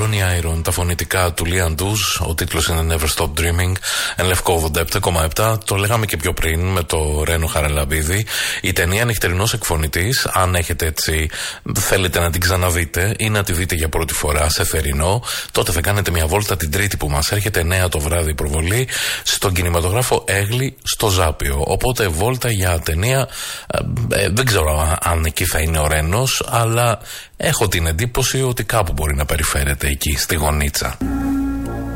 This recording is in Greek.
Tony Iron, τα φωνητικά του Lian Duz, ο τίτλος είναι Never Stop Dreaming, εν λευκό 87,7. Το λέγαμε και πιο πριν με το Ρένο Χαραλαμπίδη. Η ταινία νυχτερινός εκφωνητής, αν έχετε έτσι, θέλετε να την ξαναδείτε ή να τη δείτε για πρώτη φορά σε θερινό, τότε θα κάνετε μια βόλτα την Τρίτη που μας έρχεται 9 το βράδυ προβολή στον κινηματογράφο Έγλη στο Ζάπιο. Οπότε βόλτα για ταινία, δεν ξέρω αν εκεί θα είναι ο Ρένος, αλλά έχω την εντύπωση ότι κάπου μπορεί να περιφέρεται εκεί στη γωνίτσα.